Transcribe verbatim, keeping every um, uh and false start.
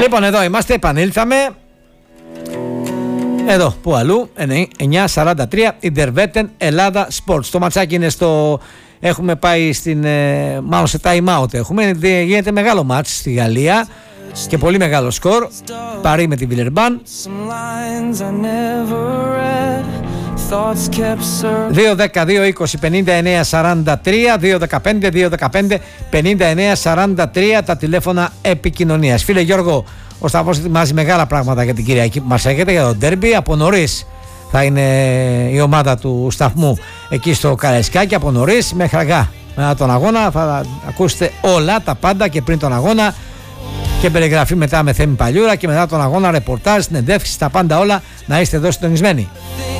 Λοιπόν, εδώ είμαστε, επανήλθαμε. Εδώ, που αλλού, εννιά σαράντα τρία, Ιντερβέτεν Ελλάδα Sports. Το ματσάκι είναι στο... Έχουμε πάει στην... μάλλον σε time out έχουμε. Γίνεται μεγάλο μάτς στη Γαλλία και πολύ μεγάλο σκορ. Παρί με την Βιλερμπάν. δύο δέκα δύο είκοσι πενήντα εννέα σαράντα τρία, δύο δεκαπέντε δύο δεκαπέντε πενήντα εννέα σαράντα τρία τα τηλέφωνα επικοινωνίας. Φίλε Γιώργο, ο Σταύρος ετοιμάζει μεγάλα πράγματα για την Κυριακή που μας έχετε, για το ντέρμπι. Από νωρίς θα είναι η ομάδα του σταθμού εκεί στο Καραϊσκάκι, από νωρίς μέχρι αργά. Μετά τον αγώνα θα ακούσετε όλα τα πάντα και πριν τον αγώνα και περιγραφή μετά με Θέμη Παλιούρα και μετά τον αγώνα ρεπορτάζ, συνεντεύξεις, τα πάντα όλα, να είστε εδώ συντονισμένοι.